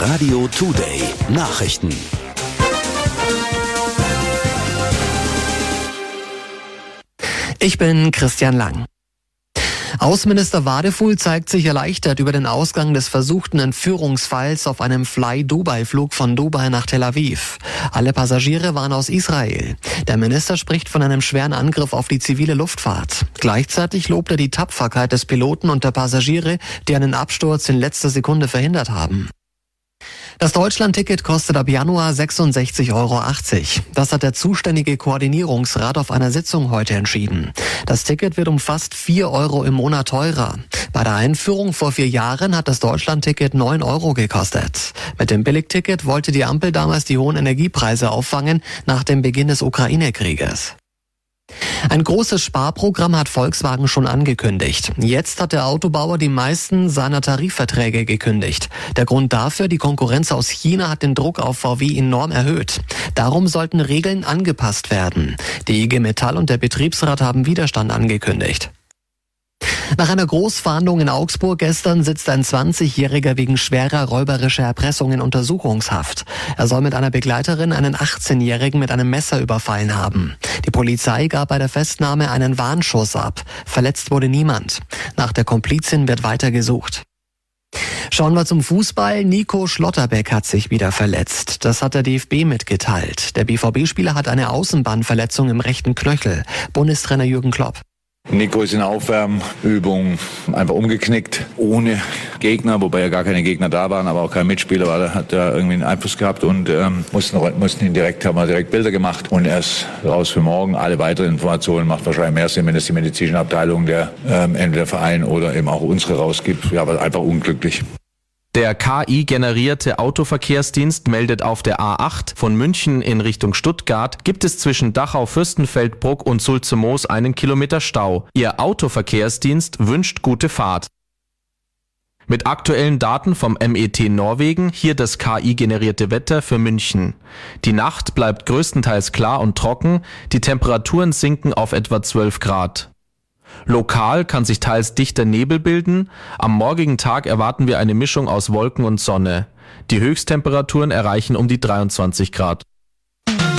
Radio Today Nachrichten. Ich bin Christian Lang. Außenminister Wadefuhl zeigt sich erleichtert über den Ausgang des versuchten Entführungsfalls auf einem Fly-Dubai-Flug von Dubai nach Tel Aviv. Alle Passagiere waren aus Israel. Der Minister spricht von einem schweren Angriff auf die zivile Luftfahrt. Gleichzeitig lobt er die Tapferkeit des Piloten und der Passagiere, die einen Absturz in letzter Sekunde verhindert haben. Das Deutschland-Ticket kostet ab Januar 66,80 €. Das hat der zuständige Koordinierungsrat auf einer Sitzung heute entschieden. Das Ticket wird um fast 4 € im Monat teurer. Bei der Einführung vor 4 Jahren hat das Deutschland-Ticket 9 € gekostet. Mit dem Billigticket wollte die Ampel damals die hohen Energiepreise auffangen nach dem Beginn des Ukraine-Krieges. Ein großes Sparprogramm hat Volkswagen schon angekündigt. Jetzt hat der Autobauer die meisten seiner Tarifverträge gekündigt. Der Grund dafür, die Konkurrenz aus China hat den Druck auf VW enorm erhöht. Darum sollten Regeln angepasst werden. Die IG Metall und der Betriebsrat haben Widerstand angekündigt. Nach einer Großfahndung in Augsburg gestern sitzt ein 20-Jähriger wegen schwerer räuberischer Erpressung in Untersuchungshaft. Er soll mit einer Begleiterin einen 18-Jährigen mit einem Messer überfallen haben. Die Polizei gab bei der Festnahme einen Warnschuss ab. Verletzt wurde niemand. Nach der Komplizin wird weiter gesucht. Schauen wir zum Fußball. Nico Schlotterbeck hat sich wieder verletzt. Das hat der DFB mitgeteilt. Der BVB-Spieler hat eine Außenbandverletzung im rechten Knöchel. Bundestrainer Jürgen Klopp. Nico ist in der Aufwärmübung einfach umgeknickt, ohne Gegner, wobei ja gar keine Gegner da waren, aber auch kein Mitspieler, weil er hat da irgendwie einen Einfluss gehabt und haben direkt Bilder gemacht und er ist raus für morgen. Alle weiteren Informationen macht wahrscheinlich mehr Sinn, wenn es die medizinische Abteilung der entweder Verein oder eben auch unsere rausgibt. Ja, aber einfach unglücklich. Der KI-generierte Autoverkehrsdienst meldet, auf der A8 von München in Richtung Stuttgart gibt es zwischen Dachau, Fürstenfeldbruck und Sulze-Moos einen Kilometer Stau. Ihr Autoverkehrsdienst wünscht gute Fahrt. Mit aktuellen Daten vom MET Norwegen hier das KI-generierte Wetter für München. Die Nacht bleibt größtenteils klar und trocken, die Temperaturen sinken auf etwa 12 Grad. Lokal kann sich teils dichter Nebel bilden. Am morgigen Tag erwarten wir eine Mischung aus Wolken und Sonne. Die Höchsttemperaturen erreichen um die 23 Grad.